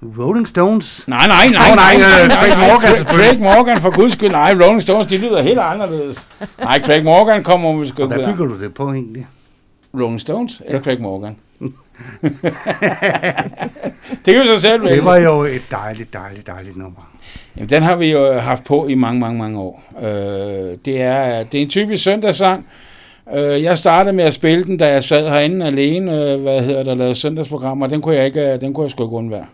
Rolling Stones? Nej, Craig Morgan Craig Morgan, for guds skyld. Nej, Rolling Stones, de lyder helt anderledes. Nej, Craig Morgan kommer vi sgu. Hvad bygger du det på egentlig? Rolling Stones eller Craig Morgan? Det kan jo så selv vælge. Det var jo et dejligt nummer. Jamen, den har vi jo haft på i mange år. Det er en typisk søndagssang. Jeg startede med at spille den, da jeg sad herinde alene, lavede søndagsprogrammer. Den kunne jeg sgu ikke undvære.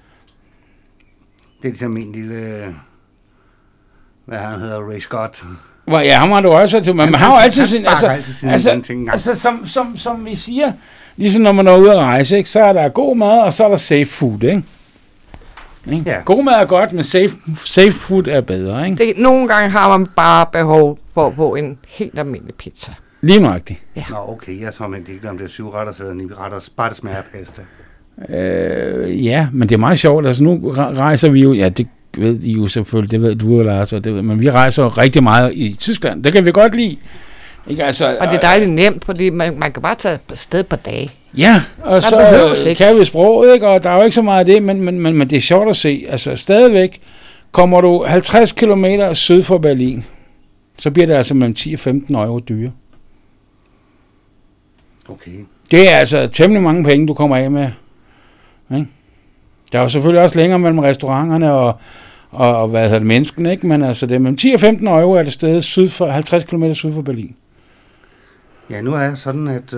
Det er ligesom min lille, hvad han hedder, Ray Scott. Ja, ham har du også til, men man har jo altid sin, som vi siger, ligesom når man er ude at rejse, ikke, så er der god mad, og så er der safe food, ikke? Ja. God mad er godt, men safe food er bedre, ikke? Nogle gange har man bare behov for at få en helt almindelig pizza. Lige nøjagtigt. Ja. Nå, okay, jeg så men ikke om det er 7 retter eller 9 retter, bare det smager af pasta. Ja, men det er meget sjovt, altså nu rejser vi jo, ja, det ved I jo selvfølgelig, det ved du, Lars, men vi rejser jo rigtig meget i Tyskland, det kan vi godt lide. Ikke, altså, og det er dejligt nemt, fordi man kan bare tage afsted på dage. Ja, og så kan vi sproget, ikke? Og der er jo ikke så meget af det, men det er sjovt at se. Altså stadigvæk kommer du 50 kilometer syd for Berlin, så bliver det altså mellem 10 og 15 euro dyre. Okay. Det er altså temmelig mange penge, du kommer af med. Ikke? Der er jo selvfølgelig også længere mellem restauranterne og hvad hedder det, menneskene, ikke? Men altså det er mellem 10 og 15 euro er det sted syd for 50 km syd for Berlin. Ja, nu er jeg sådan, at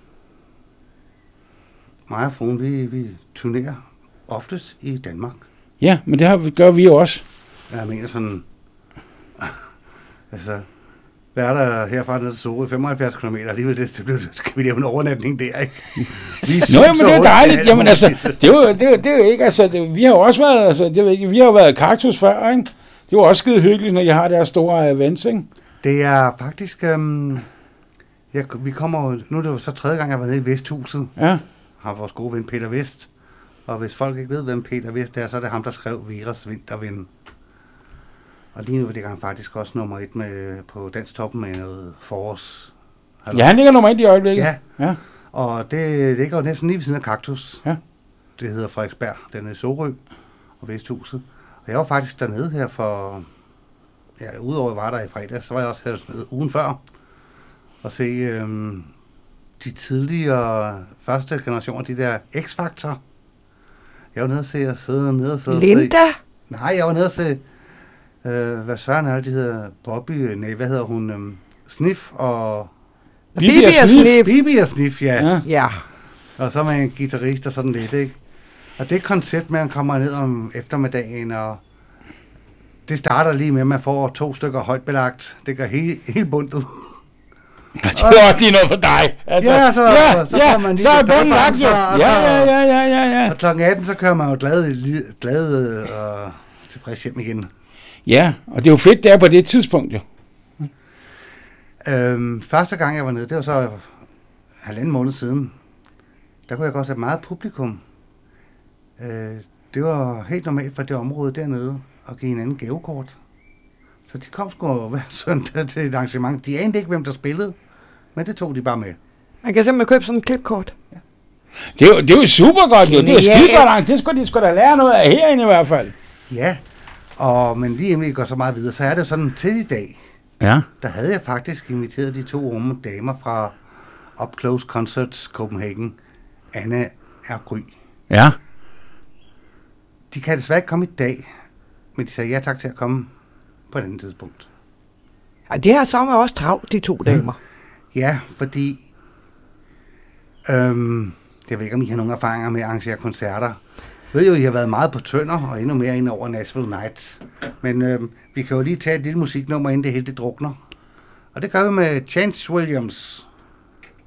mig og fruen, vi turnerer oftest i Danmark. Ja, men det gør vi jo også. Jeg mener sådan, altså, hvad er der herfra ned til Sorø? 75 km alligevel, det skal vi lave en overnatning der, ikke? Nå, men det er dejligt. Jamen altså, det er jo ikke, altså, vi har jo også været, altså, vi har jo været Kaktus før, ikke? Det var også skide hyggeligt, når jeg har deres store events, ikke? Det er faktisk, vi kommer, nu er det jo så 3. gang, jeg var nede i Vesthuset. Ja. Har vores gode ven Peter Vest. Og hvis folk ikke ved, hvem Peter Vest er, så er det ham, der skrev Veras Vintervind. Og lige nu ligger han faktisk også nummer 1 på Dansk Toppen med noget forårs. Ja, han ligger nummer 1 i øjeblikket. Ja. Og det ligger jo næsten lige ved siden af Kaktus. Ja. Det hedder Frederiksberg, den er i Sorø og Vesthuset. Og jeg var faktisk dernede her for, ja, udover at jeg var der i fredags, så var jeg også her ugen før og se de tidligere første generationer, de der X-Factor. Jeg var nede og se og sidde nede og sidde. Linda? Nej, jeg var nede og se, hvad søren er det, de hedder Bobby, nej, hvad hedder hun, Sniff og... Bibi og Sniff. Bibi og Sniff, ja. Ja. Og så med en guitarist og sådan lidt, ikke? Og det koncept med, at man kommer ned om eftermiddagen, og det starter lige med, at man får 2 stykker højt belagt. Det gør helt bundet. Det er også lige noget for dig. Altså, så man lige så er bunden lagt jo. Ja. Og klokken 18, så kører man jo glad og tilfreds hjem igen. Ja, og det er jo fedt, det er på det tidspunkt jo. Første gang, jeg var nede, det var så 1,5 måned siden. Der kunne jeg godt se meget publikum. Det var helt normalt for det område dernede at give hinanden gavekort. Så de kom sgu hver søndag til et arrangement. De anede ikke, hvem der spillede, men det tog de bare med. Man kan simpelthen købe sådan et klipkort. Ja. Det er jo super godt, jo. Det er skide godt. Det skulle de sgu da lære noget af herinde i hvert fald. Ja, men lige inden vi går så meget videre, så er det sådan til i dag. Ja. Der havde jeg faktisk inviteret de 2 unge damer fra Up Close Concerts Copenhagen, Anna og Gry. Ja. De kan desværre ikke komme i dag, men de sagde ja tak til at komme på et andet tidspunkt. Ja, det her sommer er også travlt, de 2 damer. Ja, fordi jeg ved ikke, om I har nogle erfaringer med at arrangere koncerter. Jeg ved jo, I har været meget på Tønder, og endnu mere ind over Nashville Nights. Men vi kan jo lige tage et lille musiknummer, inden det hele det drukner. Og det gør vi med Chance Williams.